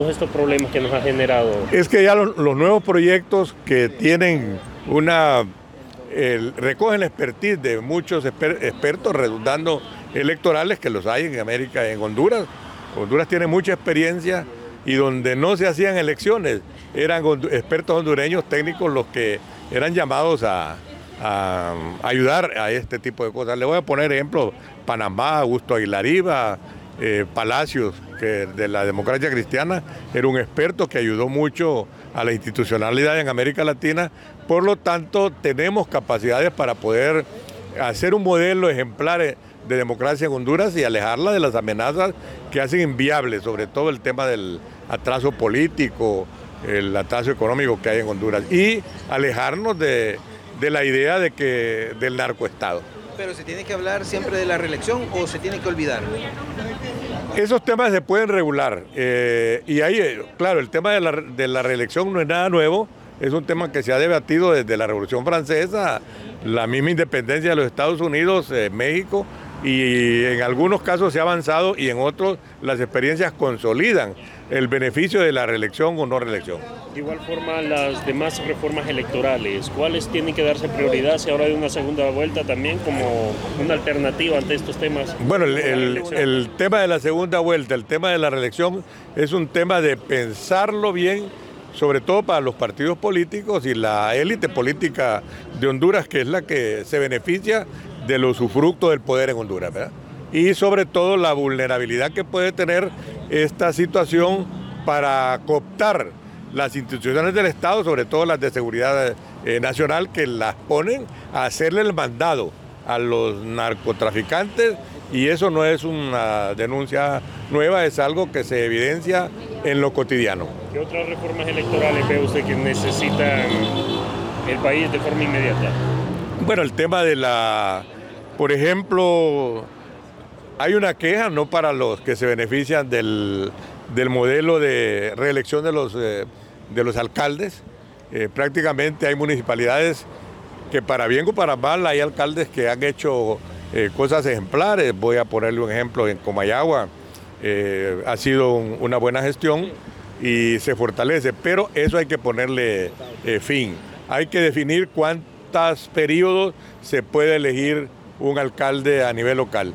Estos problemas que nos ha generado. Es que ya los nuevos proyectos que tienen recogen la expertise de muchos expertos redundando electorales que los hay en América, en Honduras. Honduras tiene mucha experiencia y donde no se hacían elecciones eran expertos hondureños técnicos los que eran llamados a ayudar a este tipo de cosas. Le voy a poner ejemplo, Panamá, Augusto Aguilar Iba, Palacios, que de la democracia cristiana, era un experto que ayudó mucho a la institucionalidad en América Latina. Por lo tanto, tenemos capacidades para poder hacer un modelo ejemplar de democracia en Honduras y alejarla de las amenazas que hacen inviable, sobre todo el tema del atraso político, el atraso económico que hay en Honduras, y alejarnos de la idea del narcoestado. ¿Pero se tiene que hablar siempre de la reelección o se tiene que olvidar? Esos temas se pueden regular y ahí, claro, el tema de la reelección no es nada nuevo, es un tema que se ha debatido desde la Revolución Francesa, la misma independencia de los Estados Unidos, México, y en algunos casos se ha avanzado y en otros las experiencias consolidan el beneficio de la reelección o no reelección. De igual forma, las demás reformas electorales, ¿cuáles tienen que darse prioridad si ahora hay una segunda vuelta también como una alternativa ante estos temas? Bueno, el tema de la segunda vuelta, el tema de la reelección es un tema de pensarlo bien, sobre todo para los partidos políticos y la élite política de Honduras, que es la que se beneficia de los usufructos del poder en Honduras, ¿verdad? Y sobre todo la vulnerabilidad que puede tener esta situación para cooptar las instituciones del Estado, sobre todo las de seguridad nacional, que las ponen a hacerle el mandado a los narcotraficantes, y eso no es una denuncia nueva, es algo que se evidencia en lo cotidiano. ¿Qué otras reformas electorales ve usted que necesitan el país de forma inmediata? Bueno, el tema por ejemplo, hay una queja, no para los que se benefician del modelo de reelección de los alcaldes. Prácticamente hay municipalidades que, para bien o para mal, hay alcaldes que han hecho cosas ejemplares. Voy a ponerle un ejemplo en Comayagua. Ha sido una buena gestión y se fortalece, pero eso hay que ponerle fin. Hay que definir cuántos periodos se puede elegir un alcalde a nivel local,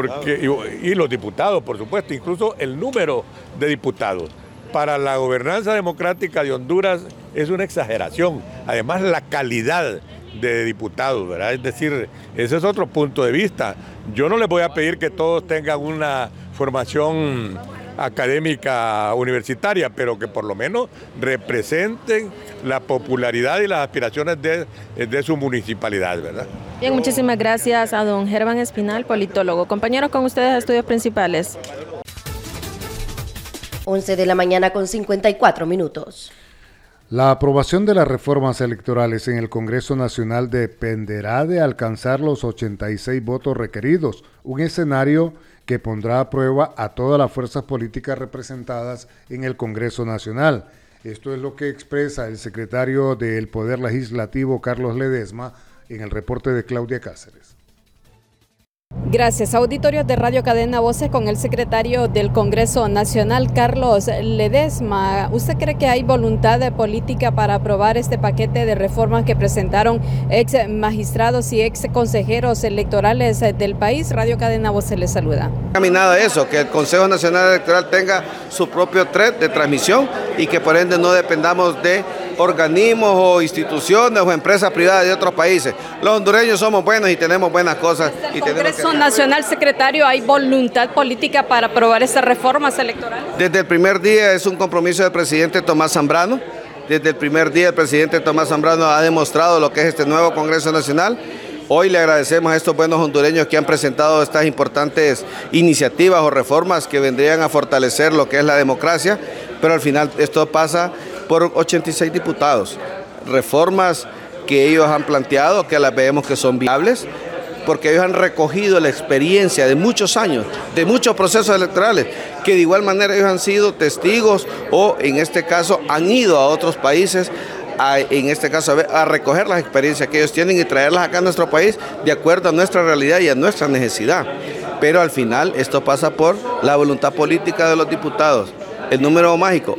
y los diputados, por supuesto, incluso el número de diputados. Para la gobernanza democrática de Honduras es una exageración, además la calidad de diputados, ¿verdad? Es decir, ese es otro punto de vista. Yo no les voy a pedir que todos tengan una formación académica universitaria, pero que por lo menos representen la popularidad y las aspiraciones de su municipalidad, ¿verdad? Bien, muchísimas gracias a don Germán Espinal, politólogo. Compañeros, con ustedes estudios principales. 11 de la mañana con 54 minutos. La aprobación de las reformas electorales en el Congreso Nacional dependerá de alcanzar los 86 votos requeridos, un escenario que pondrá a prueba a todas las fuerzas políticas representadas en el Congreso Nacional. Esto es lo que expresa el secretario del Poder Legislativo, Carlos Ledesma, en el reporte de Claudia Cáceres. Gracias. Auditorios de Radio Cadena Voces con el secretario del Congreso Nacional, Carlos Ledesma. ¿Usted cree que hay voluntad de política para aprobar este paquete de reformas que presentaron ex magistrados y ex consejeros electorales del país? Radio Cadena Voces les saluda. Caminada eso, que el Consejo Nacional Electoral tenga su propio thread de transmisión y que por ende no dependamos de organismos o instituciones o empresas privadas de otros países. Los hondureños somos buenos y tenemos buenas cosas. ¿En el Congreso Nacional, secretario, hay voluntad política para aprobar estas reformas electorales? Desde el primer día es un compromiso del presidente Tomás Zambrano. Desde el primer día el presidente Tomás Zambrano ha demostrado lo que es este nuevo Congreso Nacional. Hoy le agradecemos a estos buenos hondureños que han presentado estas importantes iniciativas o reformas que vendrían a fortalecer lo que es la democracia, pero al final esto pasa por 86 diputados. Reformas que ellos han planteado, que las vemos que son viables, porque ellos han recogido la experiencia de muchos años, de muchos procesos electorales, que de igual manera ellos han sido testigos o en este caso han ido a otros países a recoger las experiencias que ellos tienen y traerlas acá a nuestro país de acuerdo a nuestra realidad y a nuestra necesidad. Pero al final esto pasa por la voluntad política de los diputados. el número mágico